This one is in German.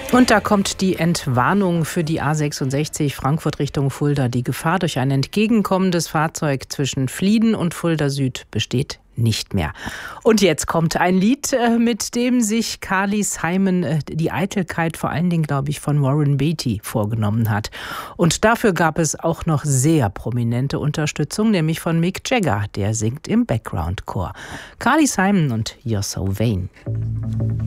Und da kommt die Entwarnung für die A66 Frankfurt Richtung Fulda. Die Gefahr durch ein entgegenkommendes Fahrzeug zwischen Flieden und Fulda Süd besteht nicht mehr. Und jetzt kommt ein Lied, mit dem sich Carly Simon die Eitelkeit vor allen Dingen, glaube ich, von Warren Beatty vorgenommen hat. Und dafür gab es auch noch sehr prominente Unterstützung, nämlich von Mick Jagger, der singt im Background-Chor. Carly Simon und You're So Vain.